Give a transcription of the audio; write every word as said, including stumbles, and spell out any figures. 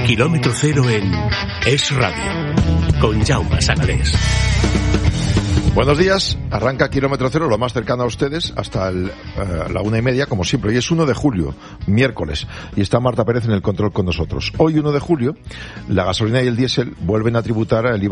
Kilómetro Cero en Es Radio, con Jaume Sagalés. Buenos días, arranca Kilómetro Cero, lo más cercano a ustedes, hasta el, uh, la una y media, como siempre. Hoy es uno de julio, miércoles, y está Marta Pérez en el control con nosotros. Hoy, uno de julio, la gasolina y el diésel vuelven a tributar el I V A